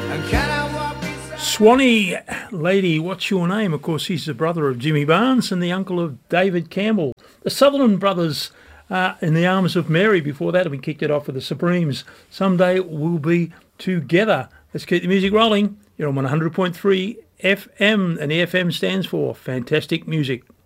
Swanee Lady, What's Your Name? Of course, he's the brother of Jimmy Barnes and the uncle of David Campbell. The Sutherland Brothers, In the Arms of Mary. Before that, we kicked it off with the Supremes. Someday We'll Be Together. Let's keep the music rolling. You're on 100.3 FM, and the FM stands for Fantastic Music.